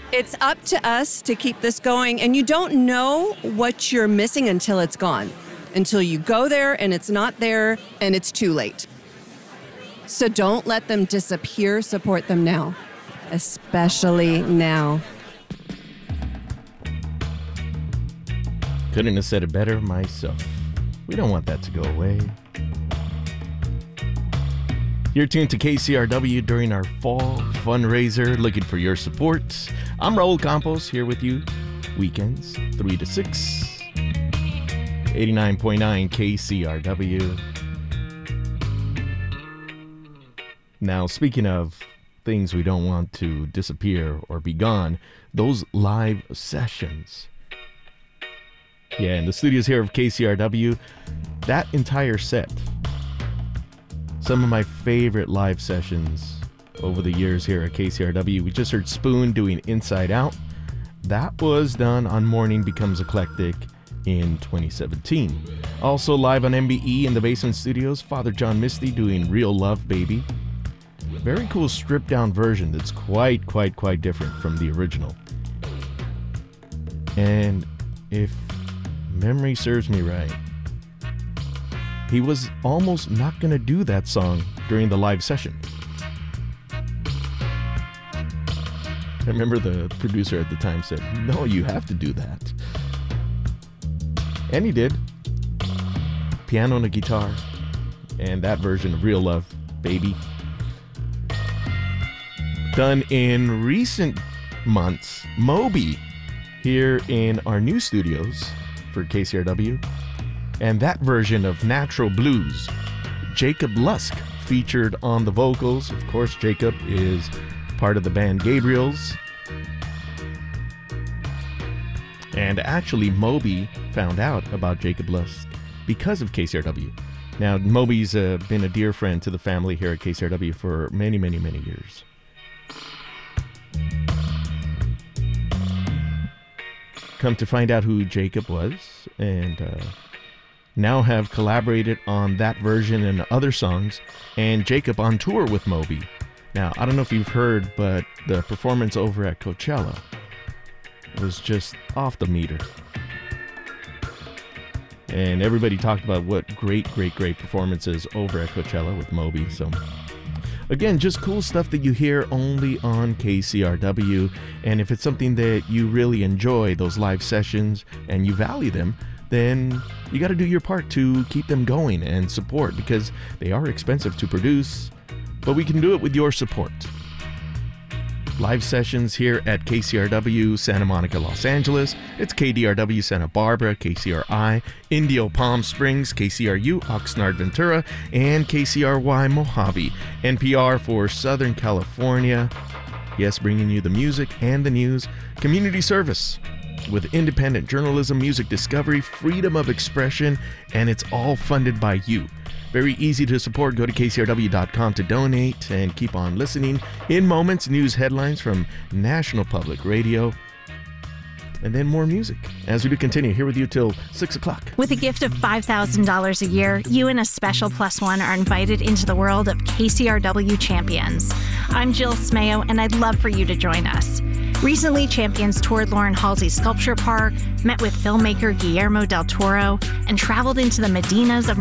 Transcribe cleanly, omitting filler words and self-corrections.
It's up to us to keep this going, and you don't know what you're missing until it's gone, until you go there and it's not there and it's too late. So don't let them disappear. Support them now, especially now. Couldn't have said it better myself. We don't want that to go away. You're tuned to KCRW during our fall fundraiser, looking for your support. I'm Raul Campos, here with you, weekends, 3 to 6, 89.9 KCRW. Now, speaking of things we don't want to disappear or be gone, those live sessions. Yeah, in the studios here of KCRW, that entire set, some of my favorite live sessions over the years here at KCRW. We just heard Spoon doing Inside Out. That was done on Morning Becomes Eclectic in 2017. Also live on MBE in the Basement Studios, Father John Misty doing Real Love Baby. Very cool stripped down version that's quite different from the original. And if memory serves me right, he was almost not going to do that song during the live session. I remember the producer at the time said, "No, you have to do that." And he did. Piano and a guitar. And that version of Real Love Baby. Done in recent months, Moby here in our new studios for KCRW. And that version of Natural Blues, Jacob Lusk featured on the vocals. Of course, Jacob is part of the band Gabriels. And actually, Moby found out about Jacob Lusk because of KCRW. Now, Moby's been a dear friend to the family here at KCRW for many years. Come to find out who Jacob was, and now have collaborated on that version and other songs, and Jacob on tour with Moby. Now, I don't know if you've heard, but the performance over at Coachella was just off the meter. And everybody talked about what great performances over at Coachella with Moby. So, again, just cool stuff that you hear only on KCRW. And if it's something that you really enjoy, those live sessions, and you value them, then you got to do your part to keep them going and support, because they are expensive to produce, but we can do it with your support. Live sessions here at KCRW Santa Monica, Los Angeles. It's KDRW Santa Barbara, KCRI Indio Palm Springs, KCRU Oxnard Ventura, and KCRY Mojave. NPR for Southern California. Yes, bringing you the music and the news. Community service with independent journalism, music discovery, freedom of expression, and it's all funded by you. Very easy to support. Go to kcrw.com to donate and keep on listening. In moments, news headlines from National Public Radio. And then more music as we do continue here with you till 6 o'clock. With a gift of $5,000 a year, you and a special plus one are invited into the world of KCRW Champions. I'm Jill Smayo, and I'd love for you to join us. Recently, Champions toured Lauren Halsey Sculpture Park, met with filmmaker Guillermo del Toro, and traveled into the Medinas of